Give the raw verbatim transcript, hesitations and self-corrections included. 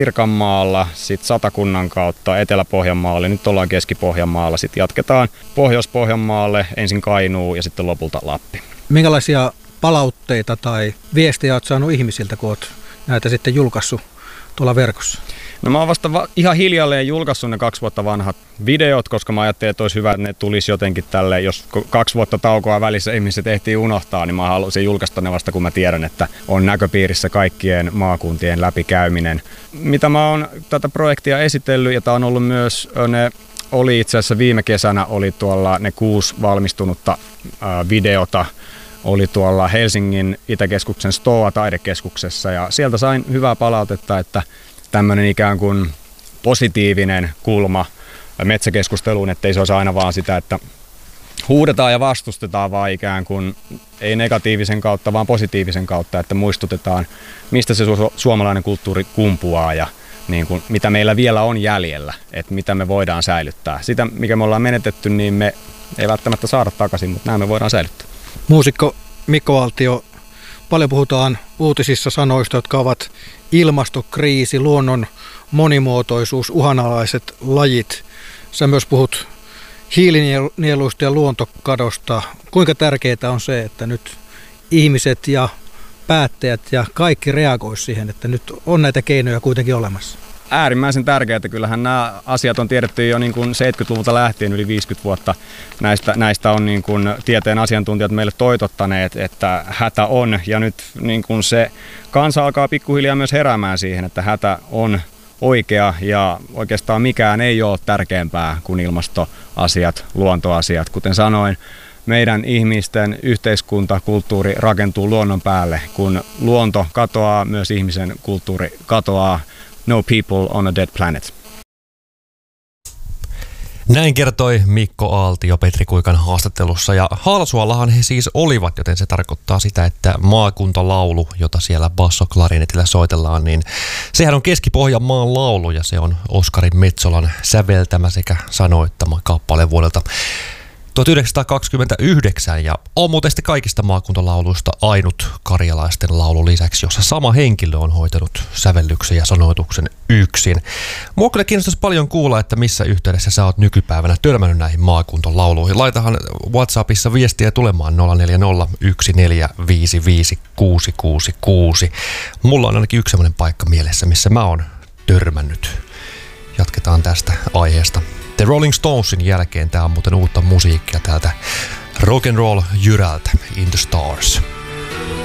Pirkanmaalla, sitten Satakunnan kautta Etelä-Pohjanmaalle, nyt ollaan Keski-Pohjanmaalla, sitten jatketaan Pohjois-Pohjanmaalle, ensin Kainuu ja sitten lopulta Lappi. Minkälaisia palautteita tai viestejä olet saanut ihmisiltä, kun olet näitä sitten julkaissut tuolla verkossa? No mä oon vasta va- ihan hiljalleen julkaissut ne kaksi vuotta vanhat videot, koska mä ajattelin, että olisi hyvä, että ne tulisi jotenkin tälle, jos kaksi vuotta taukoa välissä ihmiset ehtii unohtaa, niin mä haluaisin julkaista ne vasta, kun mä tiedän, että on näköpiirissä kaikkien maakuntien läpikäyminen. Mitä mä oon tätä projektia esitellyt, ja tää on ollut myös, ne oli itse asiassa viime kesänä, oli tuolla ne kuusi valmistunutta ää, videota, oli tuolla Helsingin Itäkeskuksen Stoa-taidekeskuksessa, ja sieltä sain hyvää palautetta, että tämmöinen ikään kuin positiivinen kulma metsäkeskusteluun, ettei se olisi aina vaan sitä, että huudetaan ja vastustetaan, vaan ikään kuin ei negatiivisen kautta, vaan positiivisen kautta, että muistutetaan, mistä se su- suomalainen kulttuuri kumpuaa ja niin kuin, mitä meillä vielä on jäljellä, että mitä me voidaan säilyttää. Sitä, mikä me ollaan menetetty, niin me ei välttämättä saada takaisin, mutta nämä me voidaan säilyttää. Muusikko Mikko Aaltio, paljon puhutaan uutisissa sanoista, jotka ovat ilmastokriisi, luonnon monimuotoisuus, uhanalaiset lajit. Sä myös puhut hiilinieluista ja luontokadosta. Kuinka tärkeää on se, että nyt ihmiset ja päättäjät ja kaikki reagoisivat siihen, että nyt on näitä keinoja kuitenkin olemassa? Äärimmäisen tärkeää, että kyllähän nämä asiat on tiedetty jo niin kuin seitsemänkymmentäluvulta lähtien, yli viisikymmentä vuotta. Näistä, näistä on niin kuin tieteen asiantuntijat meille toitottaneet, että hätä on, ja nyt niin kuin se kansa alkaa pikkuhiljaa myös heräämään siihen, että hätä on oikea, ja oikeastaan mikään ei ole tärkeämpää kuin ilmastoasiat, luontoasiat. Kuten sanoin, meidän ihmisten yhteiskunta, kulttuuri rakentuu luonnon päälle. Kun luonto katoaa, myös ihmisen kulttuuri katoaa. No people on a dead planet. Näin kertoi Mikko Aaltio Petri Kuikan haastattelussa, ja Haalasuollahan he siis olivat, joten se tarkoittaa sitä, että maakuntalaulu, jota siellä bassoklarinetillä soitellaan, niin sehän on Keski-Pohjanmaan laulu, ja se on Oskari Metsolan säveltämä sekä sanoittama kappale vuodelta tuhatyhdeksänsataakaksikymmentäyhdeksän, ja on muuten sitten kaikista maakuntalauluista ainut karjalaisten laulu lisäksi, jossa sama henkilö on hoitanut sävellyksen ja sanoituksen yksin. Mua kyllä kiinnostaisi paljon kuulla, että missä yhteydessä sä oot nykypäivänä törmännyt näihin maakuntalauluihin. Laitahan WhatsAppissa viestiä tulemaan nolla neljä nolla yksi neljä viisi viisi kuusi kuusi kuusi. Mulla on ainakin yksi sellainen paikka mielessä, missä mä oon törmännyt. Jatketaan tästä aiheesta The Rolling Stonesin jälkeen. Tää on muuten uutta musiikkia täältä rock and roll jyrältä In the Stars.